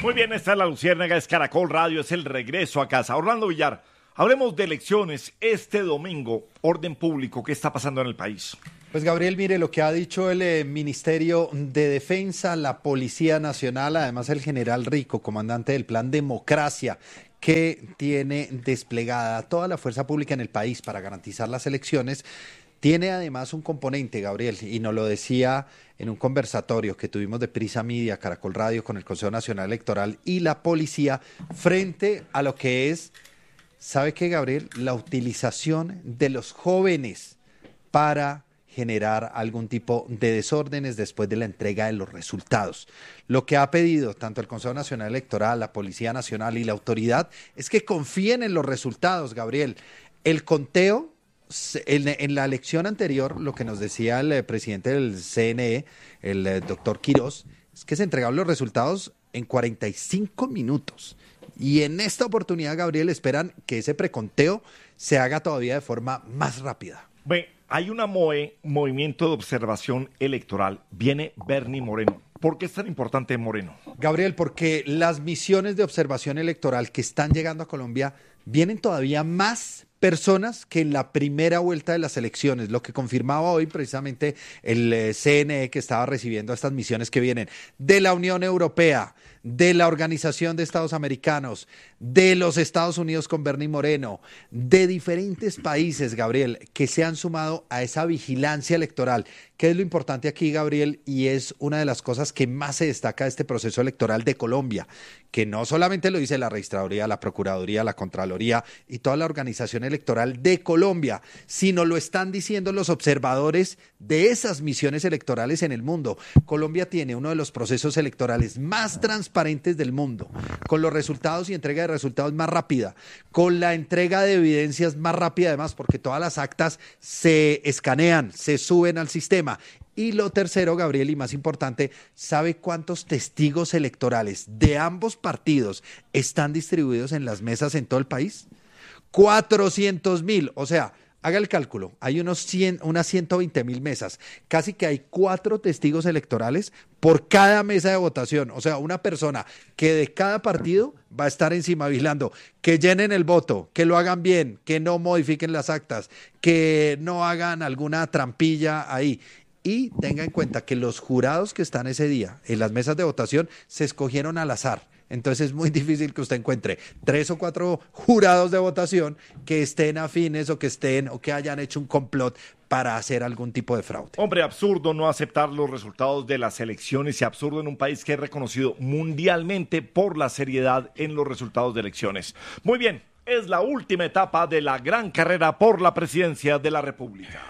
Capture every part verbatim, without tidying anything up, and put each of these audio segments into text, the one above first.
Muy bien, esta es la Luciérnaga, es Caracol Radio, es el regreso a casa. Orlando Villar, hablemos de elecciones este domingo, orden público, ¿qué está pasando en el país? Pues Gabriel, mire lo que ha dicho el eh, Ministerio de Defensa, la Policía Nacional, además el general Rico, comandante del Plan Democracia, que tiene desplegada toda la fuerza pública en el país para garantizar las elecciones. Tiene además un componente, Gabriel, y nos lo decía en un conversatorio que tuvimos de Prisa Media, Caracol Radio, con el Consejo Nacional Electoral y la policía, frente a lo que es, ¿sabe qué, Gabriel? La utilización de los jóvenes para generar algún tipo de desórdenes después de la entrega de los resultados. Lo que ha pedido tanto el Consejo Nacional Electoral, la Policía Nacional y la autoridad es que confíen en los resultados, Gabriel. El conteo, en, en la elección anterior, lo que nos decía el eh, presidente del C N E, el eh, doctor Quirós, es que se entregaron los resultados en cuarenta y cinco minutos. Y en esta oportunidad, Gabriel, esperan que ese preconteo se haga todavía de forma más rápida. Bueno, hay una M O E, Movimiento de Observación Electoral. Viene Bernie Moreno. ¿Por qué es tan importante Moreno? Gabriel, porque las misiones de observación electoral que están llegando a Colombia vienen todavía más personas que en la primera vuelta de las elecciones, lo que confirmaba hoy precisamente el eh, C N E, que estaba recibiendo estas misiones que vienen de la Unión Europea, de la Organización de Estados Americanos, de los Estados Unidos con Bernie Moreno, de diferentes países, Gabriel, que se han sumado a esa vigilancia electoral. ¿Qué es lo importante aquí, Gabriel? Y es una de las cosas que más se destaca de este proceso electoral de Colombia, que no solamente lo dice la Registraduría, la Procuraduría, la Contraloría y toda la organización electoral de Colombia, sino lo están diciendo los observadores de esas misiones electorales en el mundo. Colombia tiene uno de los procesos electorales más transparentes del mundo, con los resultados y entrega de resultados más rápida, con la entrega de evidencias más rápida además, porque todas las actas se escanean, se suben al sistema. Y lo tercero, Gabriel, y más importante, ¿sabe cuántos testigos electorales de ambos partidos están distribuidos en las mesas en todo el país? cuatrocientos mil, o sea, haga el cálculo, hay unos cien, unas ciento veinte mil mesas, casi que hay cuatro testigos electorales por cada mesa de votación, o sea, una persona que de cada partido va a estar encima vigilando, que llenen el voto, que lo hagan bien, que no modifiquen las actas, que no hagan alguna trampilla ahí. Y tenga en cuenta que los jurados que están ese día en las mesas de votación se escogieron al azar. Entonces es muy difícil que usted encuentre tres o cuatro jurados de votación que estén afines o que estén o que hayan hecho un complot para hacer algún tipo de fraude. Hombre, absurdo no aceptar los resultados de las elecciones y absurdo en un país que es reconocido mundialmente por la seriedad en los resultados de elecciones. Muy bien, es la última etapa de la gran carrera por la presidencia de la República.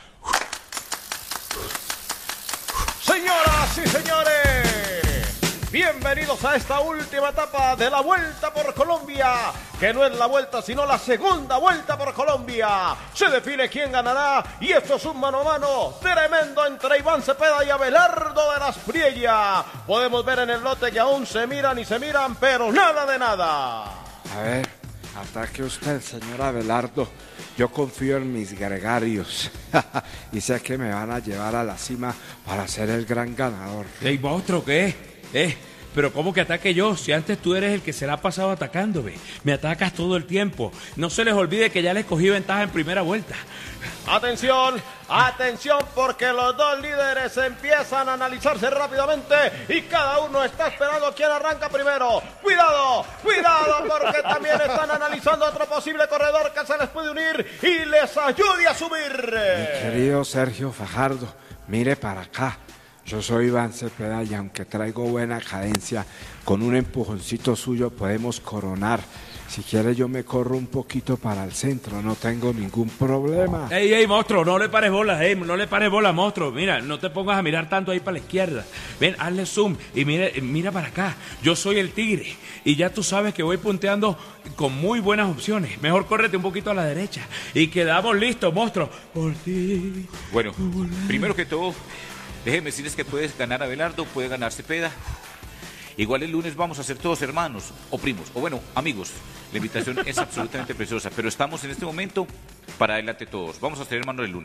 Señoras y señores, bienvenidos a esta última etapa de la Vuelta por Colombia, que no es la vuelta sino la segunda Vuelta por Colombia. Se define quién ganará y esto es un mano a mano tremendo entre Iván Cepeda y Abelardo de las Priella. Podemos ver en el lote que aún se miran y se miran, pero nada de nada. A ver, ataque usted, señor Abelardo. Yo confío en mis gregarios y sé que me van a llevar a la cima para ser el gran ganador. ¿Ey, monstruo, qué? Eh, pero ¿cómo que ataque yo? Si antes tú eres el que se la ha pasado atacándome. Me atacas todo el tiempo. No se les olvide que ya les cogí ventaja en primera vuelta. Atención, atención, porque los dos líderes empiezan a analizarse rápidamente y cada uno está esperando quién arranca primero. Cuidado, cuidado, porque también están analizando otro posible corredor que se les puede unir y les ayude a subir. Mi querido Sergio Fajardo, mire para acá. Yo soy Iván Cepeda y aunque traigo buena cadencia, con un empujoncito suyo podemos coronar. Si quiere yo me corro un poquito para el centro, no tengo ningún problema. Ey, ey, monstruo, no le pares bola, ey, no le pares bola, monstruo. Mira, no te pongas a mirar tanto ahí para la izquierda. Ven, hazle zoom y mira, mira para acá. Yo soy el tigre y ya tú sabes que voy punteando con muy buenas opciones. Mejor córrete un poquito a la derecha y quedamos listos, monstruo. Por ti. Bueno, primero que todo, déjeme decirles que puedes ganar Abelardo, puede ganar Cepeda. Igual el lunes vamos a ser todos hermanos, o primos, o bueno, amigos. La invitación es absolutamente preciosa, pero estamos en este momento para adelante todos. Vamos a ser hermanos el lunes.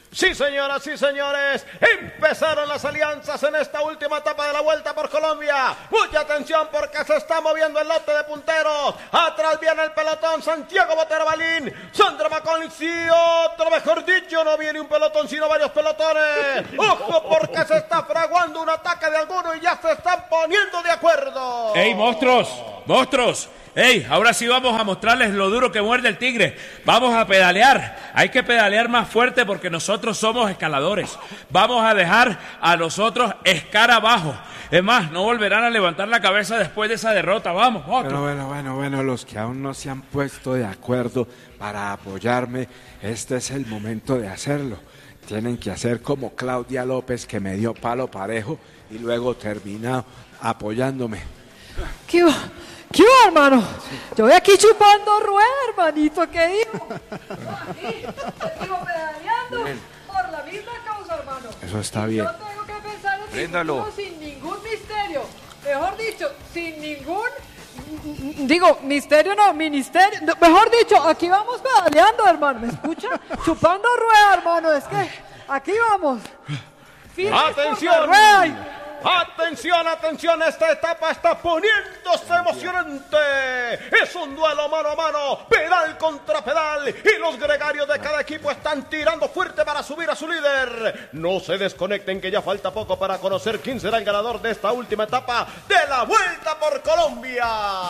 Sí, señoras, sí, señores, empezaron las alianzas en esta última etapa de la Vuelta por Colombia. Mucha atención porque se está moviendo el lote de punteros. Atrás viene el pelotón, Santiago Botero Balín, Sandra Maconis y otro, mejor dicho, no viene un pelotón sino varios pelotones. Ojo porque se está fraguando un ataque de alguno y ya se están poniendo de acuerdo. ¡Ey, monstruos! ¡Monstruos! ¡Ey! Ahora sí vamos a mostrarles lo duro que muerde el tigre. Vamos a pedalear. Hay que pedalear más fuerte porque nosotros somos escaladores. Vamos a dejar a nosotros escarabajo. Es más, no volverán a levantar la cabeza después de esa derrota. Vamos, monstruos. Bueno, bueno, bueno, bueno, los que aún no se han puesto de acuerdo para apoyarme, este es el momento de hacerlo. Tienen que hacer como Claudia López, que me dio palo parejo y luego termina apoyándome. ¿Qué va? ¿Qué va, hermano? Yo voy aquí chupando rueda, hermanito, ¿qué digo? Aquí, sigo pedaleando por la misma causa, hermano. Eso está y bien. Yo tengo que pensar en Préndalo. mi futuro sin ningún misterio. Mejor dicho, sin ningún... Digo, misterio no, ministerio. No, mejor dicho, aquí vamos pedaleando, hermano. ¿Me escucha? Chupando rueda, hermano. Es que aquí vamos. Firmes por la ¡Atención! rueda y- Atención, atención, esta etapa está poniéndose emocionante. Es un duelo mano a mano, pedal contra pedal, y los gregarios de cada equipo están tirando fuerte para subir a su líder. No se desconecten que ya falta poco para conocer quién será el ganador de esta última etapa de la Vuelta por Colombia.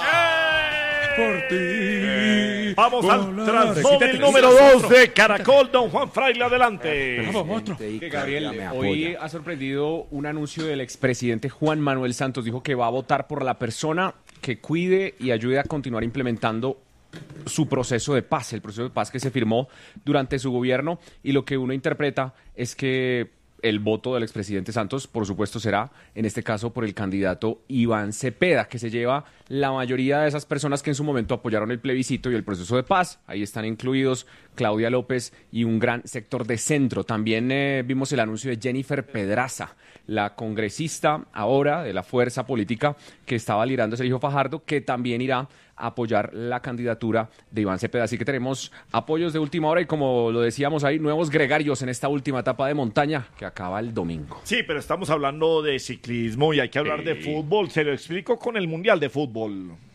Por ti. Vamos al Volar. Transmóvil Quítate, número quítate, dos de Caracol, don Juan Fraile, adelante. Vamos, monstruo. Que Gabriel, hoy ha sorprendido un anuncio del expresidente Juan Manuel Santos. Dijo que va a votar por la persona que cuide y ayude a continuar implementando su proceso de paz, el proceso de paz que se firmó durante su gobierno, y lo que uno interpreta es que el voto del expresidente Santos, por supuesto, será, en este caso, por el candidato Iván Cepeda, que se lleva la mayoría de esas personas que en su momento apoyaron el plebiscito y el proceso de paz. Ahí están incluidos Claudia López y un gran sector de centro. También eh, vimos el anuncio de Jennifer Pedraza, la congresista ahora de la fuerza política que estaba liderando Sergio Fajardo, que también irá a apoyar la candidatura de Iván Cepeda. Así que tenemos apoyos de última hora y, como lo decíamos ahí, nuevos gregarios en esta última etapa de montaña que acaba el domingo. Sí, pero estamos hablando de ciclismo y hay que hablar de fútbol. Se lo explico con el Mundial de Fútbol.